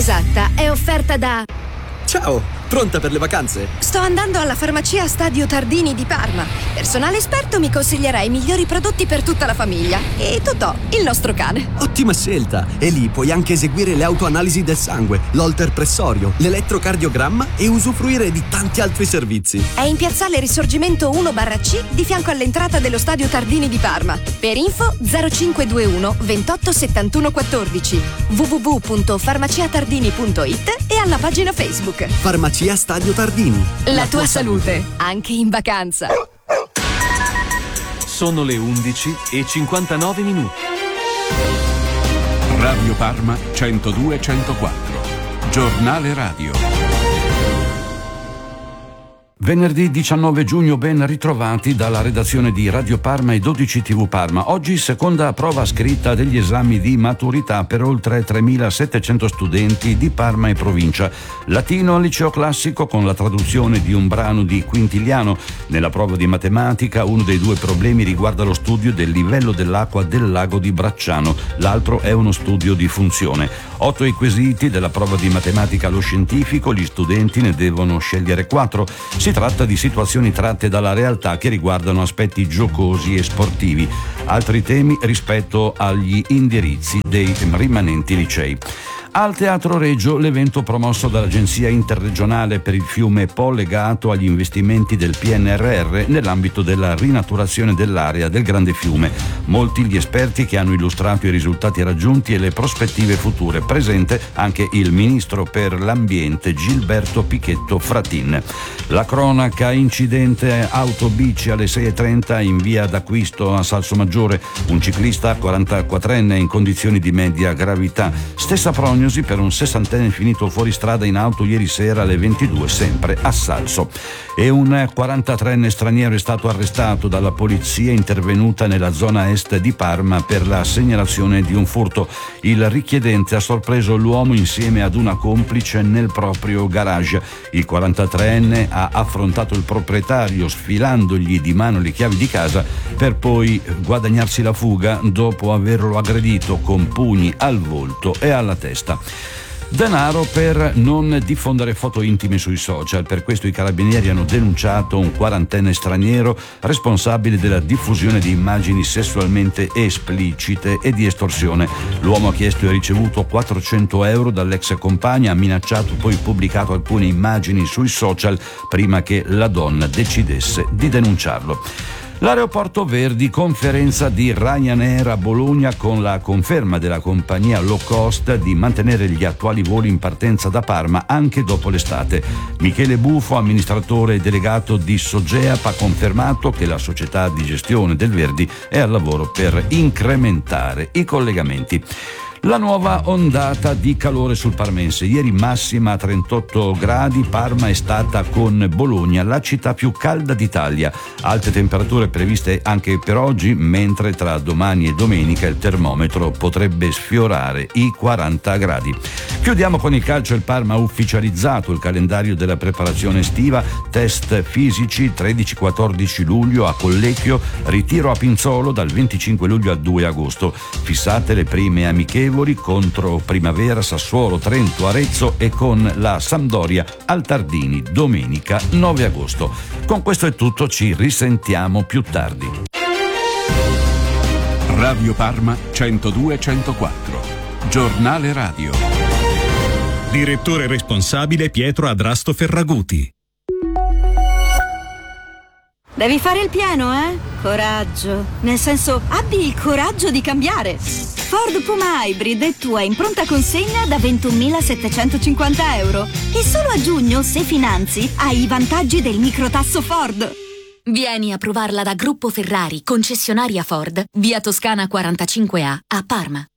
esatta è offerta da... Ciao, pronta per le vacanze? Sto andando alla farmacia Stadio Tardini di Parma. Personale esperto mi consiglierà i migliori prodotti per tutta la famiglia. E Totò, il nostro cane. Ottima scelta! E lì puoi anche eseguire le autoanalisi del sangue, l'holter pressorio, l'elettrocardiogramma e usufruire di tanti altri servizi. È in piazzale Risorgimento 1/C di fianco all'entrata dello Stadio Tardini di Parma. Per info 0521 28 71 14, www.farmaciatardini.it e alla pagina Facebook. Farmacia Stadio Tardini. La tua salute, anche in vacanza. Sono le 11:59. Radio Parma 102-104. Giornale radio. Venerdì 19 giugno, ben ritrovati dalla redazione di Radio Parma e 12 TV Parma. Oggi seconda prova scritta degli esami di maturità per oltre 3.700 studenti di Parma e provincia. Latino al liceo classico con la traduzione di un brano di Quintiliano. Nella prova di matematica uno dei due problemi riguarda lo studio del livello dell'acqua del lago di Bracciano, l'altro è uno studio di funzione. 8 i quesiti della prova di matematica allo scientifico, gli studenti ne devono scegliere 4. Si tratta di situazioni tratte dalla realtà che riguardano aspetti giocosi e sportivi, altri temi rispetto agli indirizzi dei rimanenti licei. Al Teatro Regio l'evento promosso dall'Agenzia Interregionale per il Fiume Po legato agli investimenti del PNRR nell'ambito della rinaturazione dell'area del Grande Fiume. Molti gli esperti che hanno illustrato i risultati raggiunti e le prospettive future. Presente anche il Ministro per l'Ambiente Gilberto Pichetto Fratin. La cronaca: incidente auto-bici alle 6:30 in via d'Acquisto a Salsomaggiore. Un ciclista 44enne in condizioni di media gravità. Stessa prognosi per un 60enne finito fuori strada in auto ieri sera alle 22, sempre a Salso. E un 43enne straniero è stato arrestato dalla polizia intervenuta nella zona est di Parma per la segnalazione di un furto. Il richiedente ha sorpreso l'uomo insieme ad una complice nel proprio garage. Il 43enne ha affrontato il proprietario sfilandogli di mano le chiavi di casa per poi guadagnarsi la fuga dopo averlo aggredito con pugni al volto e alla testa. Denaro per non diffondere foto intime sui social. Per questo i carabinieri hanno denunciato un 40enne straniero responsabile della diffusione di immagini sessualmente esplicite e di estorsione. L'uomo ha chiesto e ricevuto 400 euro dall'ex compagna, ha minacciato, poi pubblicato alcune immagini sui social prima che la donna decidesse di denunciarlo. L'aeroporto Verdi, conferenza di Ryanair a Bologna con la conferma della compagnia low cost di mantenere gli attuali voli in partenza da Parma anche dopo l'estate. Michele Bufo, amministratore delegato di Sogeap, ha confermato che la società di gestione del Verdi è al lavoro per incrementare i collegamenti. La nuova ondata di calore sul parmense. Ieri massima a 38 gradi, Parma è stata con Bologna la città più calda d'Italia. Alte temperature previste anche per oggi, mentre tra domani e domenica il termometro potrebbe sfiorare i 40 gradi. Chiudiamo con il calcio. Il Parma ha ufficializzato il calendario della preparazione estiva, test fisici 13-14 luglio a Collecchio, ritiro a Pinzolo dal 25 luglio al 2 agosto. Fissate le prime amichevoli contro Primavera, Sassuolo, Trento, Arezzo e con la Sampdoria al Tardini domenica 9 agosto. Con questo è tutto, ci risentiamo più tardi. Radio Parma 102-104. Giornale radio. Direttore responsabile Pietro Adrasto Ferraguti. Devi fare il pieno, eh? Coraggio. Nel senso, abbi il coraggio di cambiare. Ford Puma Hybrid è tua in pronta consegna da 21.750 euro. E solo a giugno, se finanzi, hai i vantaggi del microtasso Ford. Vieni a provarla da Gruppo Ferrari, concessionaria Ford, via Toscana 45A, a Parma.